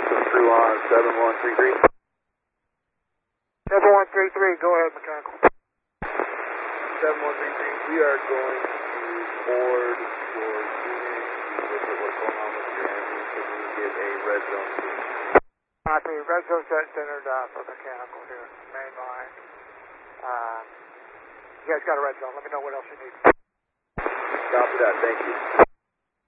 some crew on 7133. 7133, go ahead, mechanical. 7133, we are going to board your unit to look at what's going on with your engine so we can get a red zone. Copy, red zone centered for mechanical here, main line. You guys got a red zone, let me know what else you need. Copy that, thank you.